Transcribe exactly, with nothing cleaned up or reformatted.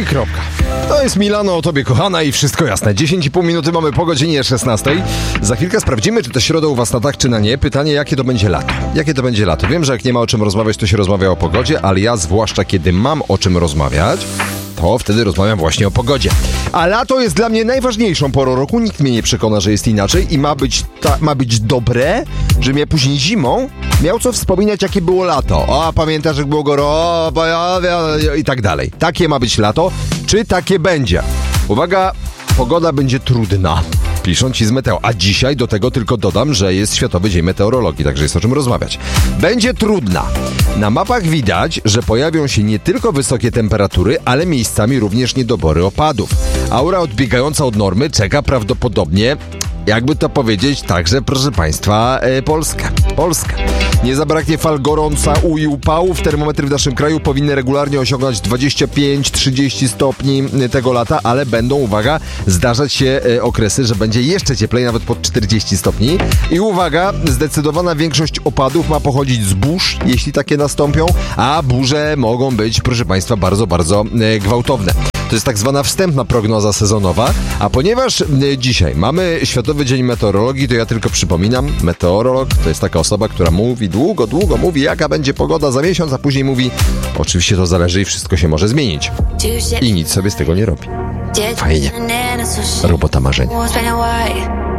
i kropka. To jest Milano, o tobie kochana i wszystko jasne. dziesięć i pół minuty mamy po godzinie szesnastej. Za chwilkę sprawdzimy, czy to środa u was na tak, czy na nie. Pytanie, jakie to będzie lato? Jakie to będzie lato? Wiem, że jak nie ma o czym rozmawiać, to się rozmawia o pogodzie, ale ja zwłaszcza kiedy mam o czym rozmawiać, to wtedy rozmawiam właśnie o pogodzie. A lato jest dla mnie najważniejszą porą roku. Nikt mnie nie przekona, że jest inaczej i ma być, ta, ma być dobre, żebym ja później zimą miał co wspominać, jakie było lato. O, pamiętasz, jak było gorąco i tak dalej. Takie ma być lato. Czy takie będzie? Uwaga, pogoda będzie trudna. Piszą ci z Meteo. A dzisiaj do tego tylko dodam, że jest Światowy Dzień Meteorologii, także jest o czym rozmawiać. Będzie trudna. Na mapach widać, że pojawią się nie tylko wysokie temperatury, ale miejscami również niedobory opadów. Aura odbiegająca od normy czeka prawdopodobnie, jakby to powiedzieć, także, proszę państwa, e, Polskę. Polskę. Nie zabraknie fal gorąca i upałów. Termometry w naszym kraju powinny regularnie osiągnąć dwadzieścia pięć trzydzieści stopni tego lata, ale będą, uwaga, zdarzać się e, okresy, że będzie jeszcze cieplej, nawet pod czterdzieści stopni. I uwaga, zdecydowana większość opadów ma pochodzić z burz, jeśli takie nastąpią, a burze mogą być, proszę państwa, bardzo, bardzo e, gwałtowne. To jest tak zwana wstępna prognoza sezonowa, a ponieważ dzisiaj mamy Światowy Dzień Meteorologii, to ja tylko przypominam, meteorolog to jest taka osoba, która mówi długo, długo, mówi jaka będzie pogoda za miesiąc, a później mówi, oczywiście to zależy i wszystko się może zmienić. I nic sobie z tego nie robi. Fajnie. Robota marzenia.